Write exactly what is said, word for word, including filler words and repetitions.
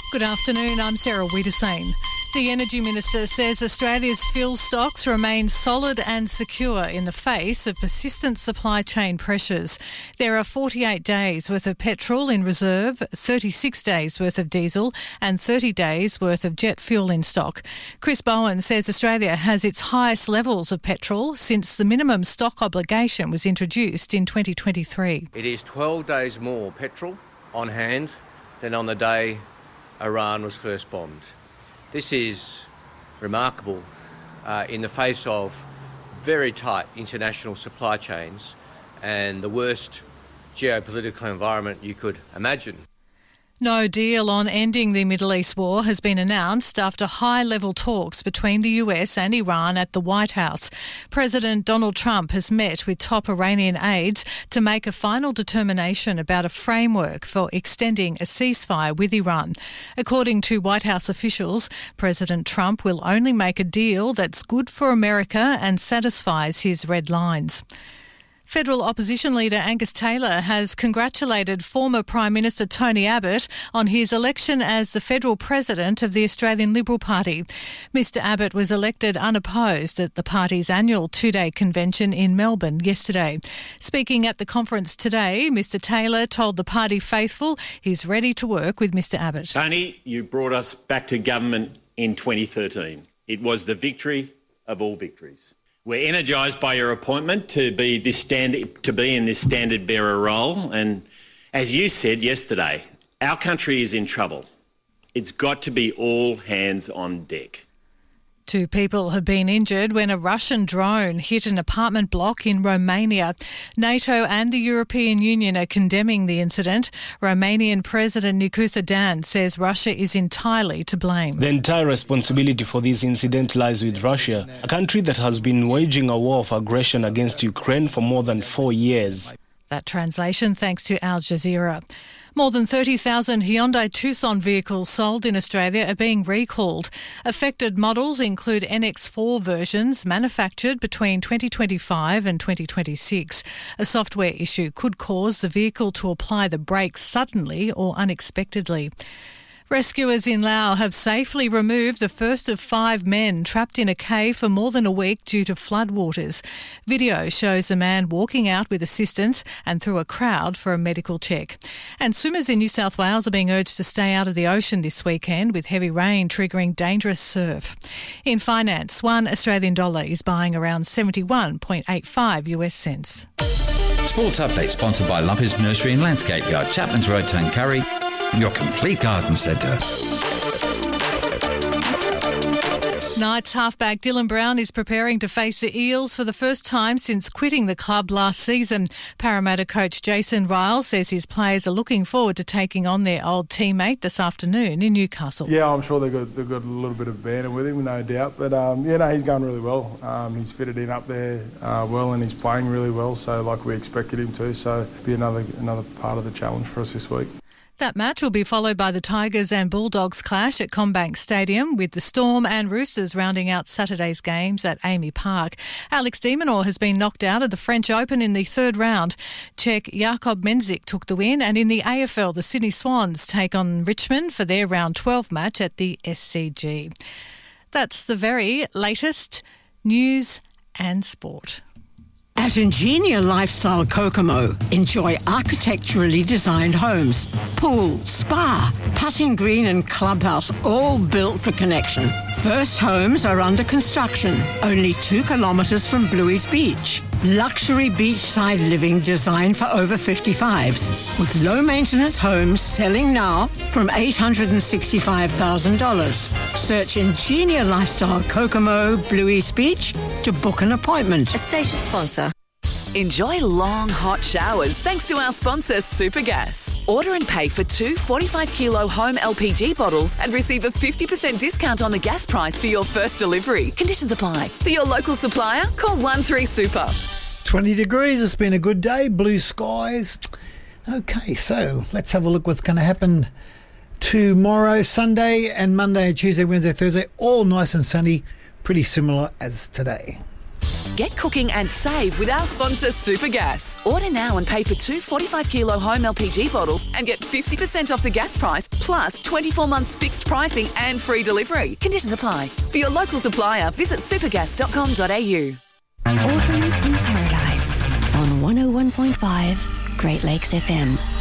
Good afternoon, I'm Sarah Wiedersane. The Energy Minister says Australia's fuel stocks remain solid and secure in the face of persistent supply chain pressures. There are forty-eight days worth of petrol in reserve, thirty-six days worth of diesel and thirty days worth of jet fuel in stock. Chris Bowen says Australia has its highest levels of petrol since the minimum stock obligation was introduced in twenty twenty-three. It is twelve days more petrol on hand than on the day Iran was first bombed. This is remarkable uh, in the face of very tight international supply chains and the worst geopolitical environment you could imagine. No deal on ending the Middle East war has been announced after high-level talks between the U S and Iran at the White House. President Donald Trump has met with top Iranian aides to make a final determination about a framework for extending a ceasefire with Iran. According to White House officials, President Trump will only make a deal that's good for America and satisfies his red lines. Federal opposition leader Angus Taylor has congratulated former Prime Minister Tony Abbott on his election as the federal president of the Australian Liberal Party. Mister Abbott was elected unopposed at the party's annual two-day convention in Melbourne yesterday. Speaking at the conference today, Mister Taylor told the party faithful he's ready to work with Mister Abbott. Tony, you brought us back to government in twenty thirteen. It was the victory of all victories. We're energised by your appointment to be this stand, to be in this standard bearer role. And as you said yesterday, our country is in trouble. It's got to be all hands on deck. Two people have been injured when a Russian drone hit an apartment block in Romania. NATO and the European Union are condemning the incident. Romanian President Nicolae Dan says Russia is entirely to blame. The entire responsibility for this incident lies with Russia, a country that has been waging a war of aggression against Ukraine for more than four years. That translation thanks to Al Jazeera. More than thirty thousand Hyundai Tucson vehicles sold in Australia are being recalled. Affected models include N X four versions manufactured between twenty twenty-five and twenty twenty-six. A software issue could cause the vehicle to apply the brakes suddenly or unexpectedly. Rescuers in Laos have safely removed the first of five men trapped in a cave for more than a week due to floodwaters. Video shows a man walking out with assistance and through a crowd for a medical check. And swimmers in New South Wales are being urged to stay out of the ocean this weekend with heavy rain triggering dangerous surf. In finance, one Australian dollar is buying around seventy-one point eight five US cents. Sports Update sponsored by Lumpers Nursery and Landscape Yard, Chapman's Road, Tuncurry. Your complete garden centre. Knights halfback Dylan Brown is preparing to face the Eels for the first time since quitting the club last season. Parramatta coach Jason Ryle says his players are looking forward to taking on their old teammate this afternoon in Newcastle. Yeah, I'm sure they've got, they've got a little bit of banter with him, no doubt. But, um, yeah, no, he's going really well. Um, he's fitted in up there uh, well and he's playing really well, so like we expected him to. So it'll be another, another part of the challenge for us this week. That match will be followed by the Tigers and Bulldogs clash at CommBank Stadium, with the Storm and Roosters rounding out Saturday's games at Amy Park. Alex de Minaur has been knocked out of the French Open in the third round. Czech Jakob Mensik took the win, and in the A F L, the Sydney Swans take on Richmond for their round twelve match at the S C G. That's the very latest news and sport. At Ingenia Lifestyle Kokomo, enjoy architecturally designed homes, pool, spa, putting green and clubhouse, all built for connection. First homes are under construction, only two kilometres from Bluey's Beach. Luxury beachside living designed for over fifty-fives, with low-maintenance homes selling now from eight hundred sixty-five thousand dollars. Search Ingenia Lifestyle Kokomo, Bluey's Beach to book an appointment. A station sponsor. Enjoy long, hot showers thanks to our sponsor, Supergas. Order and pay for two forty-five kilo home L P G bottles and receive a fifty percent discount on the gas price for your first delivery. Conditions apply. For your local supplier, call one three super. twenty degrees, it's been a good day, blue skies. Okay, so let's have a look what's going to happen tomorrow, Sunday and Monday, Tuesday, Wednesday, Thursday, all nice and sunny, pretty similar as today. Get cooking and save with our sponsor Supergas. Order now and pay for two forty-five kilo home L P G bottles and get fifty percent off the gas price plus twenty-four months fixed pricing and free delivery. Conditions apply. For your local supplier, visit supergas dot com dot a u. Autumn in Paradise on one oh one point five Great Lakes F M.